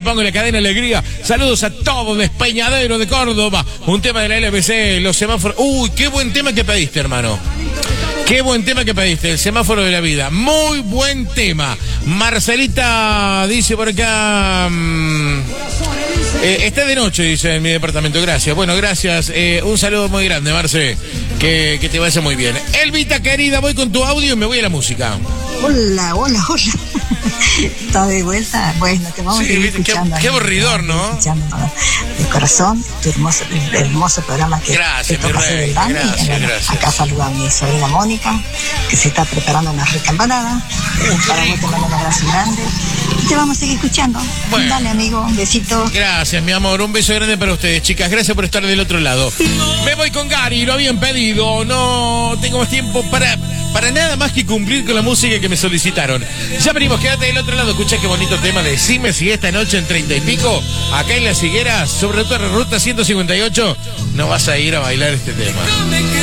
pongo la cadena Alegría. Saludos a todos de Peñadero de Córdoba. Un tema de la LBC, los semáforos. Uy, qué buen tema que pediste, hermano. Qué buen tema que pediste, el semáforo de la vida. Muy buen tema. Marcelita dice por acá... está de noche, dice en mi departamento. Gracias. Bueno, gracias. Un saludo muy grande, Marce. Que te vaya muy bien. Elvita, querida, voy con tu audio y me voy a la música. Hola. ¿Está de vuelta? Bueno, te vamos a ir escuchando. Qué aburridor, ¿no? Escuchando de corazón tu hermoso programa que gracias, mi rey. Gracias. Acá saluda a mi sobrina Mónica, que se está preparando una rica empanada. Para vos te mando un abrazo grande. Y te vamos a seguir escuchando. Bueno. Dale, amigo, un besito. Gracias, mi amor. Un beso grande para ustedes, chicas. Gracias por estar del otro lado. Me voy con Gary, lo habían pedido. No tengo más tiempo para nada más que cumplir con la música que me solicitaron. Ya venimos, quédate del otro lado. Escucha qué bonito tema. Decime si esta noche en 30 y pico, acá en Las Higueras, sobre todo en Ruta 158, no vas a ir a bailar este tema.